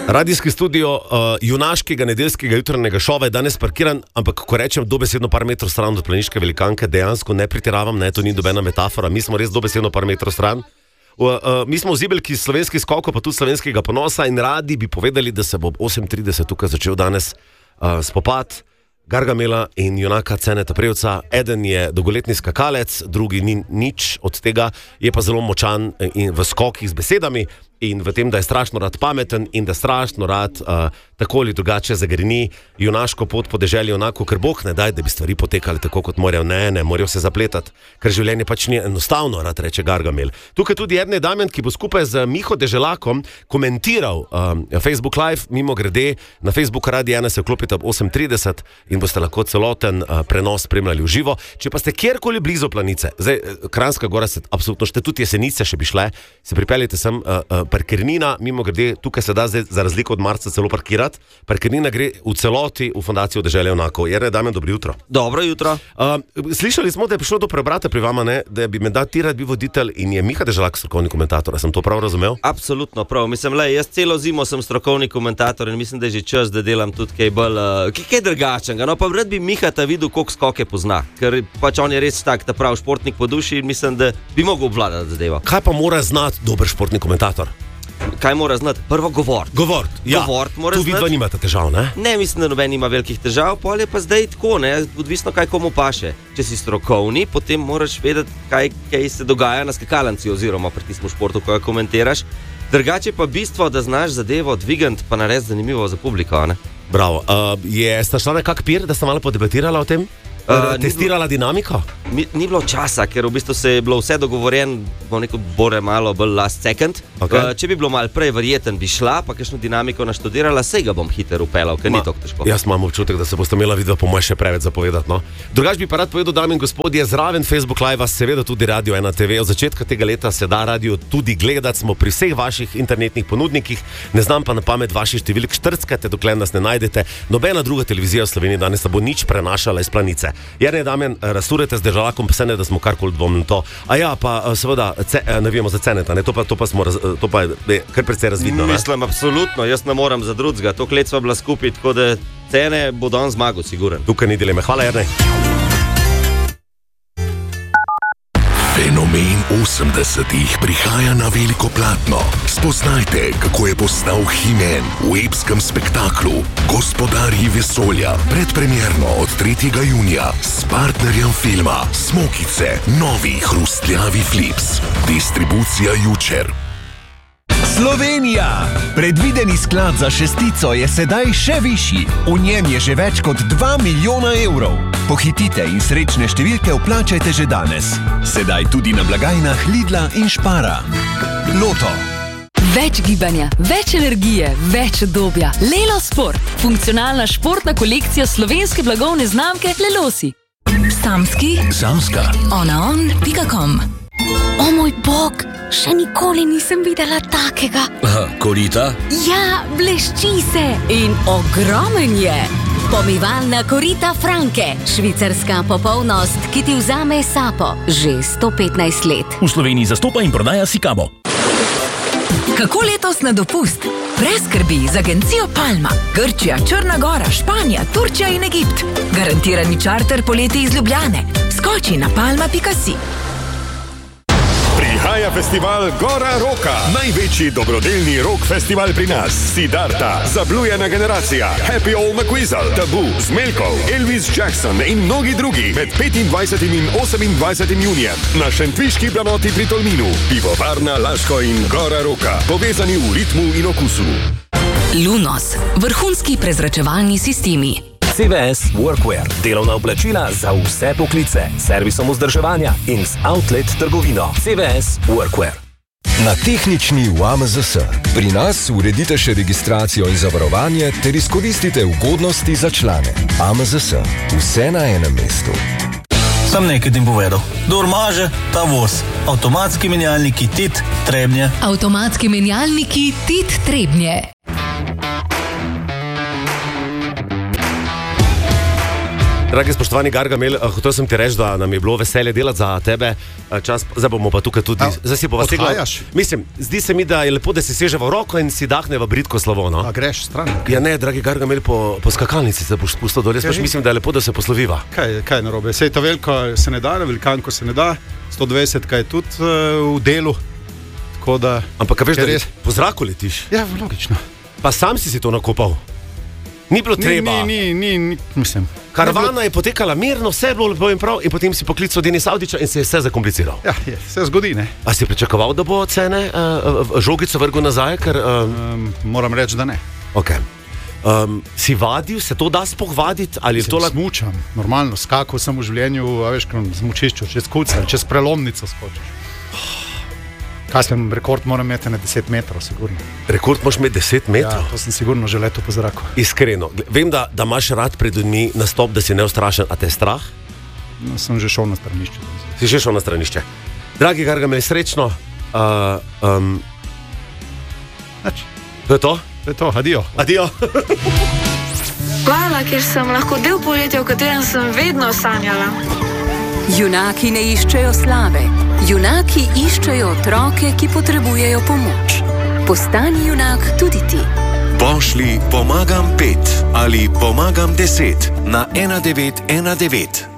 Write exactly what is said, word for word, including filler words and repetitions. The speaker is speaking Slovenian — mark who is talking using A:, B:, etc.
A: Radijski studio uh, junaškega nedeljskega jutranjega šova je danes parkiran, ampak ko rečem dobesedno par metrov stran od planiške velikanke, dejansko ne pretiravam, ne, to ni dobena metafora, mi smo res dobesedno par metrov stran. Uh, uh, mi smo v zibelki slovenskih skokov, pa tudi slovenskega ponosa in radi bi povedali, da se bo ob osem trideset tukaj začel danes uh, spopad Gargamela in junaka Ceneta Prevca. Eden je dolgoletni skakalec, drugi ni nič od tega, je pa zelo močan in v skokih z besedami in v tem, da je strašno rad pameten in da strašno rad uh, tako ali drugače zagreni junaško pot po deželi onako, ker Bog ne daj, da bi stvari potekali tako, kot morajo. Ne, ne, morajo se zapletati, ker življenje pač ni enostavno, rad reče Gargamel. Tukaj tudi Jernej Damjan, ki bo skupaj z Miho Deželakom komentiral um, Facebook Live, mimo grede, na Facebook Radi ena se vklopite ob osem trideset in boste lahko celoten uh, prenos spremljali v živo. Če pa ste kjerkoli blizu Planice, zdaj Kranjska Gora se absolutno šte, tudi Jesenice še bi šle, se pripeljete sem, uh, uh, parkirnina, mimo grede, tukaj se da zdaj za razliko od marca celo parkirati, parkirnina gre v celoti v fundacijo Deželje onako. Jernej Damjan, dobro jutro.
B: Dobro jutro.
A: Uh, slišali smo, da je prišlo do preobrata pri vama, ne? Da bi med da ti rad bil voditelj in je Miha Deželak strokovni komentator. Sem to prav razumel?
B: Absolutno prav. Mislim, le, jaz celo zimo sem strokovni komentator in mislim, da je že čas, da delam tudi kaj bolj, uh, kaj drugačnega. No, pa rad bi Miha ta videl, koliko skoke pozna, ker pač on je res tak, ta prav športnik po duši in mislim, da bi mogel obvladati zadevo.
A: Kaj pa mora znati dober športni komentator?
B: Kaj mora znati? Prvo govor.
A: Govor, ja.
B: Govor mora
A: tu vidva nimate težav, ne?
B: Ne, mislim, da noben nima velikih težav, pol je pa zdaj tako, ne, odvisno kaj komu paše. Če si strokovni, potem moraš vedeti, kaj, kaj se dogaja na skakalanci oziroma pri tistem športu, ko ga komentiraš. Drugače pa bistvo, da znaš zadevo dvigant, pa narediti zanimivo za publiko, ne?
A: Bravo. Uh, je sta šla nekak pir, da sta malo podebatirala o tem? Uh, testirala
B: ni bilo,
A: dinamiko?
B: Mi, ni bilo časa, ker v bistvu se je bilo vse dogovorjen, bo neko bore malo bolj last second.
A: Okay.
B: Uh, če bi bilo malo prej verjeten, bi šla, pa kakšno dinamiko naštudirala, sej ga bom hiter upelal, ker Ma, ni tako težko.
A: Jaz imam občutek, da se boste imela vidva po moje še preveč zapovedati, no. Drugač bi pa rad povedal, dame in gospodje, zraven Facebook Live, seveda tudi Radio ena te ve. Od začetka tega leta se da radio tudi gledati, smo pri vseh vaših internetnih ponudnikih, ne znam pa na pamet vaših številk, štrckate, dokler nas ne najdete. Nobena druga televizija v Sloveniji danes bo nič prenašala iz Planice. Jernej Damjan, razturete z Deželakom, pa se ne, da smo karkoli dvomili to. A ja, pa seveda, ce, ne vemo za Ceneta, ne, to pa, to pa smo, raz, to pa je kar precej razvidno, ne?
B: Mislim, absolutno, jaz ne moram za drugega, to let sva bila skupaj, tako da Cene bo dan zmagal, siguren.
A: Tukaj ni dileme, hvala Jernej.
C: Fenomen osemdesetih prihaja na veliko platno. Spoznajte, kako je postal He-Man v epskem spektaklu Gospodarji vesolja. Predpremierno od tretjega junija s partnerjem filma Smokice, novi hrustljavi flips. Distribucija Jučer.
D: Slovenija! Predvideni sklad za šestico je sedaj še višji. V njem je že več kot dva milijona evrov. Pohitite in srečne številke vplačajte že danes. Sedaj tudi na blagajnah Lidla in Špara. Loto.
E: Več gibanja, več energije, več udobja. Lelo Sport. Funkcionalna športna kolekcija slovenske blagovne znamke Lelosi. Samski.
C: Samska.
E: onaon pika com. O moj bog, še nikoli nisem videla takega.
C: Aha, korita?
E: Ja, blešči se in ogromen je. Pomivalna korita Franke. Švicarska popolnost, ki ti vzame sapo. Že sto petnajst let.
F: V Sloveniji zastopa in prodaja Sikabo.
E: Kako letos na dopust? Brez skrbi z agencijo Palma. Grčija, Črna Gora, Španija, Turčija in Egipt. Garantirani čarter poleti iz Ljubljane. Skoči na palma pika si.
G: Prihaja festival Gora Roka, največji dobrodelni rock festival pri nas. Siddharta, Zablujena generacija, Happy All McQuizzle, Tabu, Zmelkov, Elvis Jackson in mnogi drugi med petindvajsetim in osemindvajsetim junijem na Šentviški planoti pri Tolminu. Pivovarna Laško in Gora Roka, povezani v ritmu in okusu.
E: Lunos, vrhunski prezračevalni sistemi.
F: C V S Workwear, delovna oblačila za vse poklice, servisom vzdrževanja in z outlet trgovino. C V S Workwear.
H: Na tehnični v A M Z S. Pri nas uredite še registracijo in zavarovanje ter izkoristite ugodnosti za člane. A M Z S. Vse na enem mestu.
I: Sam nekaj tim povedal. Dor maže, ta voz. Avtomatski menjalniki T I T Trebnje.
E: Avtomatski menjalniki T I T Trebnje.
A: Dragi spoštovani Gargamel, hotel sem ti reči, da nam je bilo veselje delati za tebe. Čas, zdaj bomo pa tukaj tudi. Zdaj si bova segla. Mislim, zdi se mi, da je lepo, da si seže v roko in si dahne v bridko slovo. No?
J: A greš stran?
A: Ja ne, dragi Gargamel, po, po skakalnici se boš spustil dol. Jaz pač mislim, da je lepo, da se posloviva.
J: Kaj, kaj narobe? Sej to veliko se ne da, velikanko se ne da. sto dvajset kaj je tudi uh, v delu. Da,
A: ampak kaj veš, da res po zraku letiš?
J: Ja, logično.
A: Pa sam si si to nakopal. Ni bilo treba.
J: Ni, ni, ni, ni mislim.
A: Karavana
J: bilo...
A: je potekala mirno, vse je bilo lepo in prav, in potem si poklical Denis Avdića in se je vse zakompliciral.
J: Ja, je, se zgodi, ne.
A: A si pričakoval, da bo cene uh, žogico vrgel nazaj? Ker, um...
J: Um, moram reči, da ne.
A: Okay. Um, si vadil, se to da spoh vaditi? Ali
J: to la... Smučam, normalno, skakal sem v življenju, a veš, kam smučišču, čez kuca, čez prelomnico skočiš. Kaj sem, rekord moram imeti na deset metrov, sigurno.
A: Rekord moraš imeti deset metrov?
J: Ja, to sem sigurno že leto po zraku.
A: Iskreno, vem, da, da imaš rad pred ljudmi nastop, da si neustrašen, a te je strah?
J: No, sem že šel na stranišče.
A: Si že šel na stranišče. Dragi Gargamel, srečno. Uh, um... To je to?
J: To je to, adijo.
A: Adijo.
K: Hvala, ker sem lahko del poletja, v katerem sem vedno sanjala.
E: Junaki ne iščejo slave, junaki iščejo otroke, ki potrebujejo pomoč. Postani junak tudi ti.
C: Pošlji pomagam pet ali pomagam deset na ena devet ena devet.